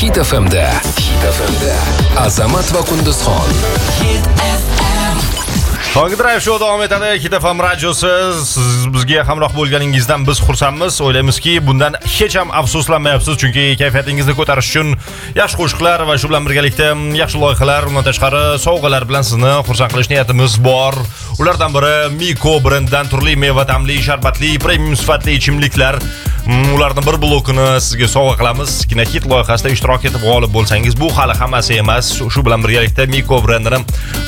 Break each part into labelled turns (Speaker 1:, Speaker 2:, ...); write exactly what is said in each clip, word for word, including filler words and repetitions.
Speaker 1: Hit F M'da Hit F M'da Azamat va Qunduzxon. Hit F M.
Speaker 2: Tonggi Drive Show davom etadi. Hit F M radiosi. Siz bizga hamroh bo'lganingizdan biz xursandmiz. O'ylaymizki, bundan hech ham afsuslanmayapsiz, chunki kayfiyatingizni ko'tarish uchun yaxshi qo'shiqlar va shu bilan birgalikda yaxshi loyihalar, undan tashqari sovg'alar bilan sizni xursand qilish niyatimiz bor. Ulardan biri Miko brendidan turli meva ta'mli, sharbatli, premium sifatli ichimliklar. Ularning bir blokini sizga sovg'a qilamiz. Kina hit loyihasida ishtirok etib g'olib bo'lsangiz, bu hali hammasi emas. Shu bilan birgalikda Miko brendining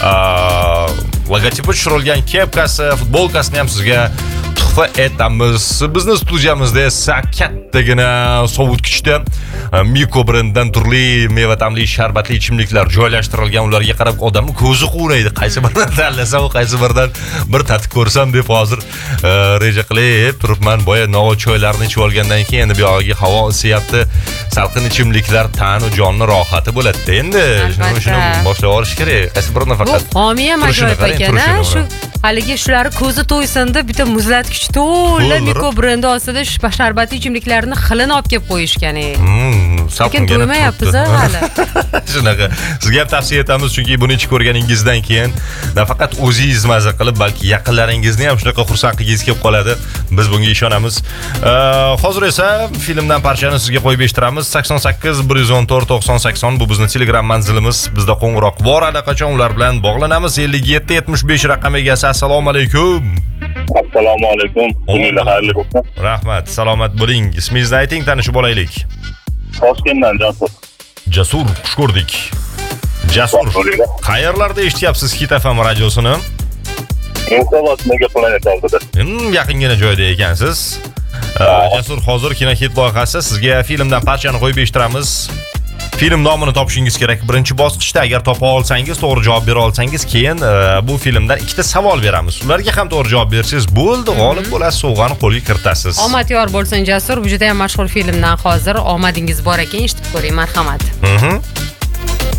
Speaker 2: logotipi tushirilgan kepkasi, futbolkasini ham sizga tuhfa etamiz. Bizni studiyamizda esa kattagina sovutgichda Miko brendidan turli meva ta'mli sharbatli ichimliklar joylashtirilgan. Ularga qarab odamni ko'zi quvnaydi. Qaysi biridan tanlasam, qaysi biridan bir tatib ko'rsam deb hozir reja qilib turibman. Boya novo choylarni ichib olgandan keyin endi bu yog'iga havo isiyapti. Salqin ichimliklar tan va jonni rohati bo'ladi. Endi shuni shuni boshlab olish kerak. Qaysi birini faqat
Speaker 3: bu homiya majoyib ekan-a, shu haligi shular ko'zi to'ysin deb bitta muzlatgich to'la Miko brendi ostida sharbatli ichimliklarni xilini olib kelib qo'yishgan. Lekin to'ymayapmiz hali.
Speaker 2: Shunaqa. Sizga ham tavsiya etamiz, chunki buni ichib ko'rganingizdan keyin nafaqat o'zingiz maza qilib, balki yaqinlaringizni ham shunaqa xursand qilgingiz kelib qoladi. Biz bunga ishonamiz. Hozir esa filmdan parchani sizga qo'yib eshittiramiz. sakson sakkiz bir yuz o'n to'rt to'qson sakson bu bizning Telegram manzilimiz. Bizda qo'ng'iroq bor, allaqachon ular bilan bog'lanamiz. ellik yetti yetmish besh raqamiga. Assalomu alaykum.
Speaker 4: Assalomu alaykum. Kuninglar xayrli bo'lsin.
Speaker 2: Rahmat, salomat bo'ling. Ismingizni ayting, tanishib olaylik.
Speaker 4: Toshkentdan Jasur.
Speaker 2: Jasur, xush ko'rdik. Jasur, qayerlarda eshityapsiz Hit F M radiosini?
Speaker 4: Yunusobod Megaplanet oldida.
Speaker 2: Hmm, yaqingina joyda ekansiz. Jasur, hozir kino hit loyihasi sizga filmdan parchani qo'yib eshittiramiz. Film nomini topishingiz kerak. Birinchi bosqichda agar topa olsangiz, to'g'ri javob bera olsangiz, keyin bu filmdan ikkita savol beramiz. Ularga ham to'g'ri javob bersangiz bo'ldi, g'olib bo'lasiz, sovg'ani qo'lga kiritasiz.
Speaker 3: Omad yor bo'lsin Jasur, bu juda ham mashhur filmdan hozir omadingiz bor ekan, eshitib ko'ring, marhamat.
Speaker 2: Mhm.